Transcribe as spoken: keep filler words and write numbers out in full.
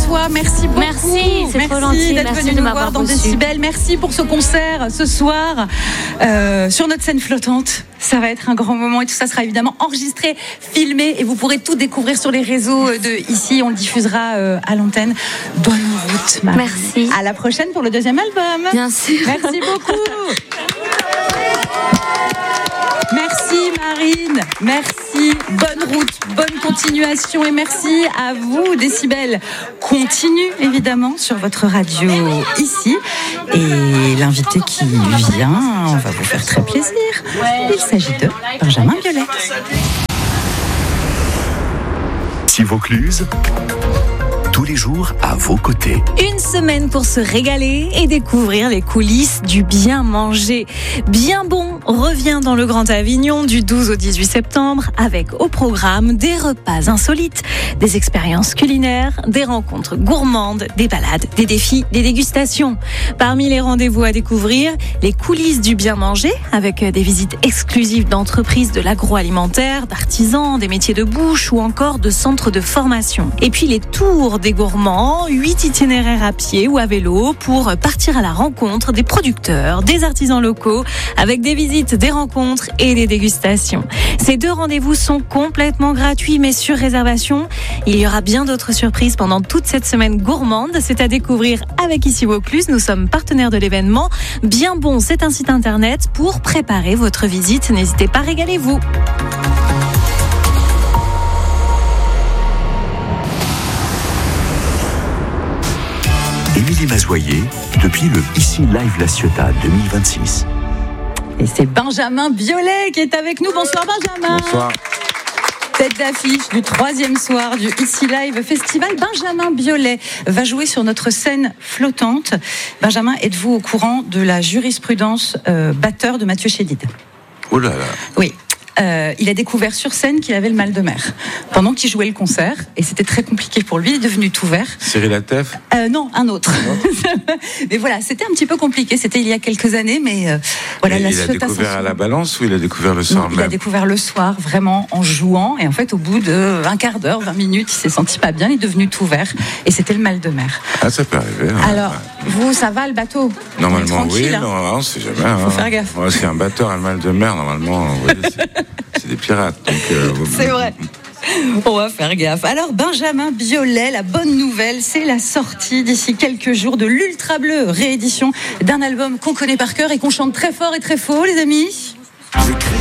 toi, merci beaucoup. Merci, c'est merci trop gentil. d'être Merci venu de nous m'avoir voir dans reçu. Décibel. Merci pour ce concert ce soir euh, sur notre scène flottante. Ça va être un grand moment et tout ça sera évidemment enregistré, filmé et vous pourrez tout découvrir sur les réseaux de ici. On le diffusera euh, à l'antenne. Bonne route, Marie. Merci. À la prochaine pour le deuxième album. Bien sûr. Merci beaucoup. Merci Marine, merci, bonne route, bonne continuation et merci à vous Décibel. Continue évidemment sur votre radio ici et l'invité qui vient, on va vous faire très plaisir. Il s'agit de Benjamin Biolay. Si Vaucluse, tous les jours à vos côtés. Une semaine pour se régaler et découvrir les coulisses du bien manger. Bien bon revient dans le Grand Avignon du douze au dix-huit septembre avec au programme des repas insolites, des expériences culinaires, des rencontres gourmandes, des balades, des défis, des dégustations. Parmi les rendez-vous à découvrir, les coulisses du bien manger avec des visites exclusives d'entreprises de l'agroalimentaire, d'artisans, des métiers de bouche ou encore de centres de formation. Et puis les tours des gourmands, huit itinéraires à pied ou à vélo pour partir à la rencontre des producteurs, des artisans locaux, avec des visites, des rencontres et des dégustations. Ces deux rendez-vous sont complètement gratuits mais sur réservation. Il y aura bien d'autres surprises pendant toute cette semaine gourmande. C'est à découvrir avec Ici Vaucluse. Nous sommes partenaires de l'événement. Bien bon, c'est un site internet pour préparer votre visite. N'hésitez pas, régalez-vous. Émilie Mazoyer, depuis le Ici Live La Ciotat deux mille vingt-six. Et c'est Benjamin Biolay qui est avec nous. Bonsoir Benjamin. Bonsoir. Tête d'affiche du troisième soir du Ici Live Festival. Benjamin Biolay va jouer sur notre scène flottante. Benjamin, êtes-vous au courant de la jurisprudence euh, batteur de Mathieu Chédid ? Oh là là. Oui. Euh, il a découvert sur scène qu'il avait le mal de mer pendant qu'il jouait le concert et c'était très compliqué pour lui. Il est devenu tout vert. Cyril Atef ? Euh, non, un autre. Mais voilà, c'était un petit peu compliqué. C'était il y a quelques années, mais euh, voilà. Et la il a découvert à la balance ou il a découvert le soir non, même ? Il a découvert le soir, vraiment en jouant. Et en fait, au bout de un quart d'heure, vingt minutes, il s'est senti pas bien. Il est devenu tout vert et c'était le mal de mer. Ah, ça peut arriver. Ouais. Alors, vous, ça va le bateau ? Normalement, oui. Hein. Normalement, on sait jamais. Faut hein. faire gaffe. Ouais, si un batteur a le mal de mer, normalement, vous voyez, c'est, c'est des pirates. Donc, euh, c'est vrai. On va faire gaffe. Alors, Benjamin Biolay, la bonne nouvelle, c'est la sortie d'ici quelques jours de l'Ultra Bleu, réédition d'un album qu'on connaît par cœur et qu'on chante très fort et très faux, les amis.